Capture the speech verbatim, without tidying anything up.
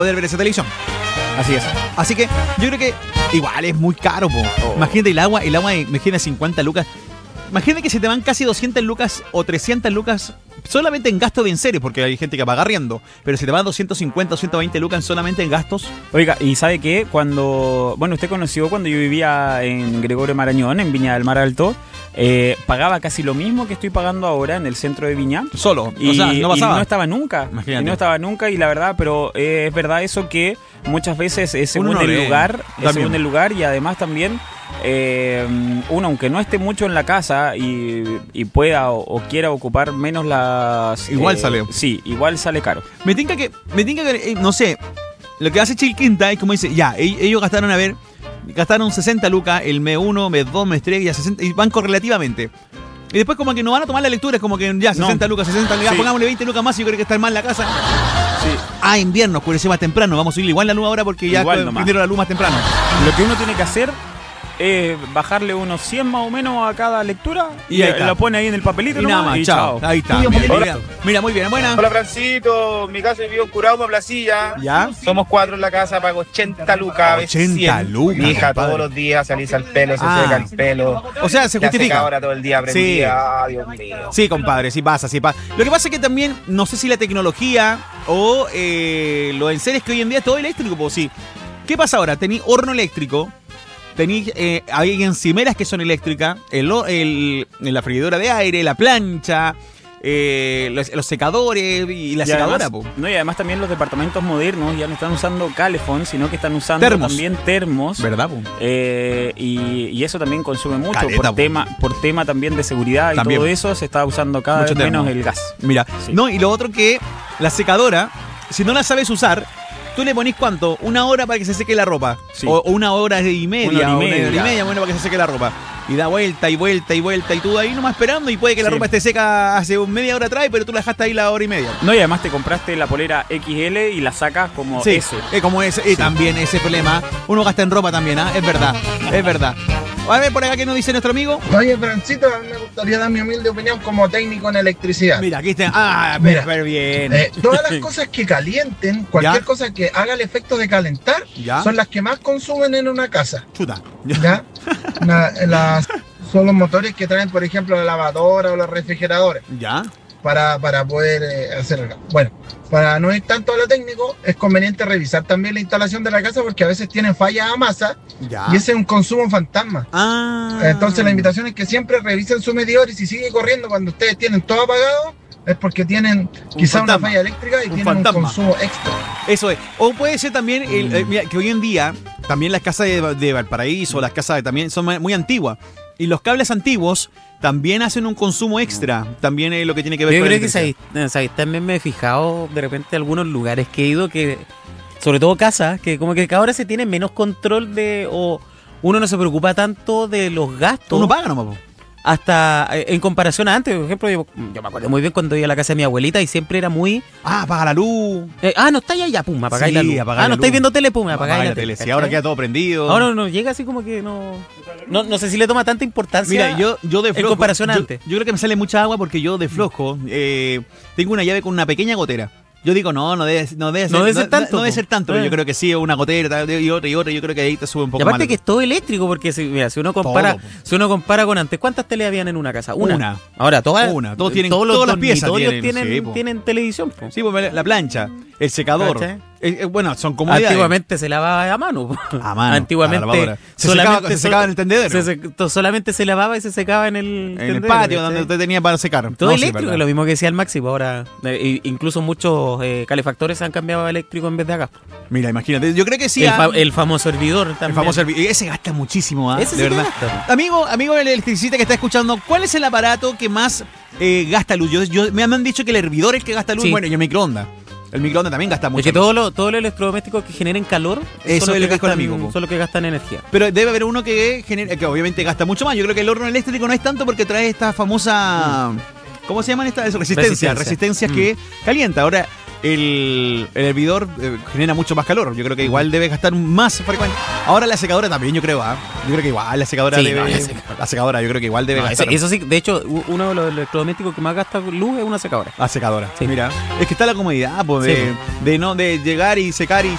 poder ver esa televisión. Así es. Así que yo creo que igual es muy caro, po. Oh. Imagínate el agua, el agua, imagínate cincuenta lucas. Imagínate que se te van casi doscientas lucas o trescientas lucas solamente en gastos de enseres, porque hay gente que paga arriendo, pero se te van doscientas cincuenta, doscientas veinte lucas solamente en gastos. Oiga, ¿y sabe qué? Cuando, bueno, usted conoció cuando yo vivía en Gregorio Marañón, en Viña del Mar Alto, eh, pagaba casi lo mismo que estoy pagando ahora en el centro de Viña. Solo, y, o sea, no pasaba. Y no estaba nunca. Imagínate. Y no estaba nunca, y la verdad, pero eh, es verdad eso que muchas veces es según uno el lee. lugar, es También. según el lugar, y además también eh, uno, aunque no esté mucho en la casa y, y pueda o, o quiera ocupar menos las... Igual eh, sale. Sí, igual sale caro. Me tinca que, me tinca que, eh, no sé, lo que hace Chilquinta es como dice, ya, ellos gastaron, a ver, gastaron sesenta lucas, el mes uno, mes dos, mes tres, ya sesenta, y van correlativamente. Y después como que no van a tomar la lectura, es como que ya, sesenta lucas, sesenta lucas, Sí. pongámosle veinte lucas más y yo creo que está mal la casa. Sí. Ah, invierno, oscurece más temprano, vamos a subir igual la luz ahora porque ya Igual nomás. prendieron la luz más temprano. Lo que uno tiene que hacer es bajarle unos cien más o menos a cada lectura Y y, ahí está. lo pone ahí en el papelito Y nada más, y chao. chao. Ahí está. Mira, Mira, hola. mira, mira, muy bien, buena. Hola Francito, mi casa vivió en Curaumo, Placilla. ¿Ya? Somos cuatro en la casa, pago ochenta lucas. a veces ochenta cien. lucas, Mi hija compadre. todos los días se alisa el pelo, se Ah. seca el pelo. O sea, se La justifica. secadora todo el día prendida. Ay, Dios mío. Sí, compadre, sí pasa, sí pasa. Lo que pasa es que también, no sé si la tecnología o eh, los enseres que hoy en día es todo eléctrico, pues sí. ¿Qué pasa ahora? Tení horno eléctrico, tení, eh, hay encimeras que son eléctricas, el, el, la freidora de aire, la plancha, eh, los, los secadores y la Y secadora, además, po. no, y además también los departamentos modernos ya no están usando calefón, sino que están usando Termos. también termos. ¿Verdad, po? Eh, y, y eso también consume mucho Caleta, por po. tema por tema también de seguridad y También. todo eso se está usando cada Mucho vez menos termo. el gas. Mira, Sí. no, y lo otro que la secadora, si no la sabes usar, tú le ponís cuánto, una hora para que se seque la ropa. Sí. O, o una hora y media, Una hora y o una media. hora y media, bueno, para que se seque la ropa. Y da vuelta y vuelta y vuelta y tú ahí nomás esperando y puede que la Sí. ropa esté seca hace media hora atrás, pero tú la dejaste ahí la hora y media. No, y además te compraste la polera equis ele y la sacas como Sí, S. es como ese, y también ese problema. Uno gasta en ropa también, ¿ah? Es verdad, es verdad. A ver por acá qué nos dice nuestro amigo. Oye, Francito, a mí me gustaría dar mi humilde opinión como técnico en electricidad. Mira, aquí está. Ah, Mira. pero bien. Eh, todas las cosas que calienten, cualquier Ya. cosa que haga el efecto de calentar, Ya. son las que más consumen en una casa. Chuta. ¿Ya? Na- las, son los motores que traen, por ejemplo, la lavadora o los refrigeradores Ya. para, para poder eh, hacer el gas. Bueno, para no ir tanto a lo técnico, es conveniente revisar también la instalación de la casa porque a veces tienen fallas a masa Ya. y ese es un consumo fantasma. Ah. Entonces la invitación es que siempre revisen su medidor y si sigue corriendo cuando ustedes tienen todo apagado es porque tienen quizá una fantasma. falla eléctrica y Un tienen fantasma. un consumo extra. Eso es. O puede ser también el, eh, mira, que hoy en día también las casas de, de Valparaíso, las casas de, también son muy antiguas. Y los cables antiguos también hacen un consumo extra. También es lo que tiene que ver Yo con creo la que electricidad. sabéis, sabéis, también me he fijado de repente algunos lugares que he ido que, sobre todo casas, que como que ahora se tiene menos control de, o uno no se preocupa tanto de los gastos. Uno paga nomás, po. Hasta eh, en comparación a antes, por ejemplo, yo, yo me acuerdo muy bien cuando iba a la casa de mi abuelita y siempre era muy... Ah, apaga la luz. eh, ah, no estáis allá, pum, apagáis Sí, la luz. apagáis Ah, la no estáis luz. viendo tele, pum, apagáis Apaga la, la tele. tele. Si ahora ¿cachai? queda todo prendido. Ahora no, no, llega así como que no, no... No sé si le toma tanta importancia Mira, yo, yo de en flojo. comparación a yo, antes. yo creo que me sale mucha agua porque yo de flojo eh, tengo una llave con una pequeña gotera. Yo digo, no, no debe, no debe ser, No debe ser tanto, No, debe po. ser tanto, pero Eh. yo creo que sí, una gotera y otra y otra. Yo creo que ahí te sube un Y poco aparte más. que es todo eléctrico, porque si, mira, si uno compara, Todo, po. si uno compara con antes, ¿cuántas teles habían en una casa? Una. Una. Ahora todas, Una. Todos tienen- todos los todas las piezas dormitorios tienen, tienen, sí, po. tienen televisión. Po. Sí, pues la plancha, el secador. ¿Cachai? Eh, eh, bueno, son comodidades. Antiguamente se lavaba a mano. po. A mano, a la Antiguamente lavadora. Se solamente secaba- se secaba en el tendedero. se sec- solamente se lavaba y se secaba en el En el tendedero, patio ¿cachai? donde usted tenía para secar. Todo No, sí, eléctrico, verdad. lo mismo que decía el Maxi. po. Ahora, eh, incluso muchos eh, calefactores se han cambiado a eléctrico en vez de a gas. Mira, imagínate. Yo creo que sí. el, ah, fa- el famoso hervidor también. el famoso hervi- Ese gasta muchísimo, ¿ah? Ese de sí que verdad. gasta. Amigo, amigo del electricista que está escuchando, ¿cuál es el aparato que más eh, gasta luz? Yo, yo- me han dicho que el hervidor es el que gasta luz. Sí. Bueno, y el microondas. El microondas también gasta mucho. Es que todos los todo los electrodomésticos que generen calor Eso son es los lo que es con gastan- amigo, po. son los que gastan energía. Pero debe haber uno que genera, que obviamente gasta mucho más. Yo creo que el horno eléctrico no es tanto porque trae esta famosa. ¿Cómo se llaman estas? Resistencia. Resistencia. Resistencias Mm. que calienta. Ahora, el, el hervidor eh, genera mucho más calor. Yo creo que igual debe gastar más frecuente. Ahora la secadora también, yo creo, ¿ah? Yo creo que igual la secadora Sí, debe. no, la la, secadora. secadora, yo creo que igual debe No, gastar. eso, eso sí, de hecho, u- uno de los electrodomésticos que más gasta luz es una secadora. La secadora. Sí. Mira, es que está la comodidad, pues, Sí, de, de no de llegar y secar y